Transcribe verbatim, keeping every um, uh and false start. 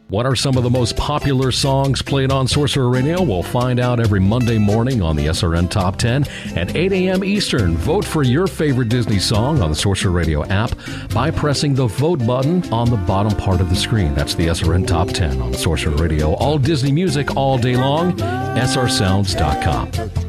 What are some of the most popular songs played on Sorcerer Radio? We'll find out every Monday morning on the S R N Top ten at eight a.m. Eastern. Vote for your favorite Disney song on the Sorcerer Radio app by pressing the vote button on the bottom part of the screen. That's the S R N Top ten on the Sorcerer Radio. All Disney music all day long. S R sounds dot com.